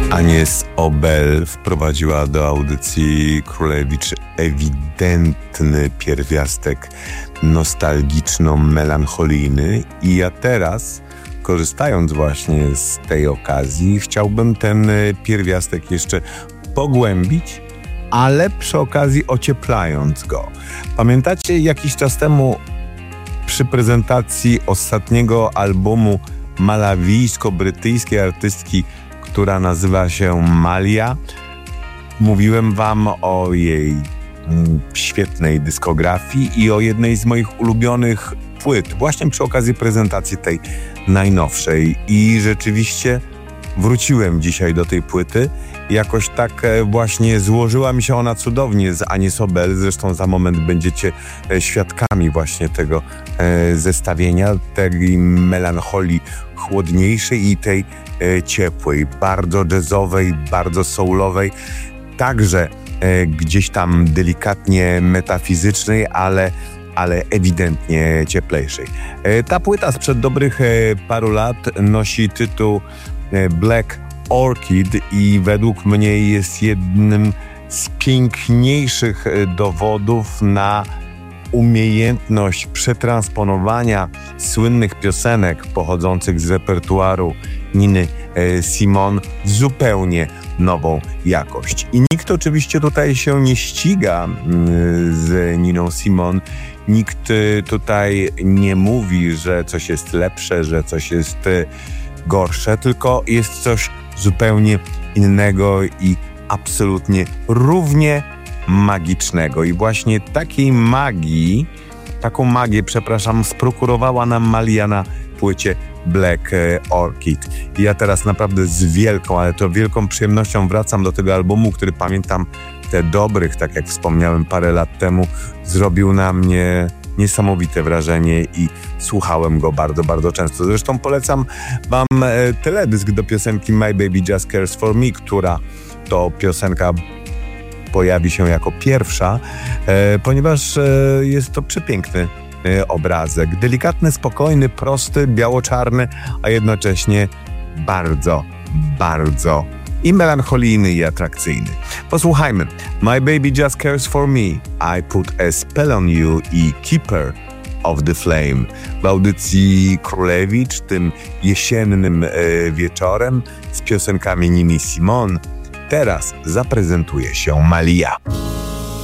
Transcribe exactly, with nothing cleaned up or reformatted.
Agnes Obel wprowadziła do audycji Królewicz ewidentny pierwiastek nostalgiczno-melancholijny i ja teraz, korzystając właśnie z tej okazji, chciałbym ten pierwiastek jeszcze pogłębić, ale przy okazji ocieplając go. Pamiętacie, jakiś czas temu przy prezentacji ostatniego albumu malawijsko-brytyjskiej artystki, która nazywa się Malia, mówiłem wam o jej świetnej dyskografii i o jednej z moich ulubionych płyt, właśnie przy okazji prezentacji tej najnowszej. I rzeczywiście wróciłem dzisiaj do tej płyty. Jakoś tak właśnie złożyła mi się ona cudownie z Agnes Obel. Zresztą za moment będziecie świadkami właśnie tego zestawienia, tej melancholii chłodniejszej i tej ciepłej, bardzo jazzowej, bardzo soulowej, także gdzieś tam delikatnie metafizycznej, ale ale ewidentnie cieplejszej. Ta płyta sprzed dobrych paru lat nosi tytuł Black Orchid i według mnie jest jednym z piękniejszych dowodów na umiejętność przetransponowania słynnych piosenek pochodzących z repertuaru Niny Simone w zupełnie nową jakość. I nikt oczywiście tutaj się nie ściga z Niną Simone. Nikt tutaj nie mówi, że coś jest lepsze, że coś jest gorsze, tylko jest coś zupełnie innego i absolutnie równie magicznego. I właśnie takiej magii, taką magię, przepraszam, sprokurowała nam Malia na płycie Black Orchid. I ja teraz naprawdę z wielką, ale to wielką przyjemnością wracam do tego albumu, który pamiętam te dobrych, tak jak wspomniałem parę lat temu, zrobił na mnie niesamowite wrażenie i słuchałem go bardzo, bardzo często. Zresztą polecam wam teledysk do piosenki My Baby Just Cares For Me, która to piosenka pojawi się jako pierwsza, e, ponieważ e, jest to przepiękny e, obrazek. Delikatny, spokojny, prosty, biało-czarny, a jednocześnie bardzo, bardzo i melancholijny i atrakcyjny. Posłuchajmy. My Baby Just Cares For Me, I Put a Spell on You i Keeper of the Flame. W audycji Królewicz tym jesiennym e, wieczorem z piosenkami Niny Simone teraz zaprezentuje się Malia.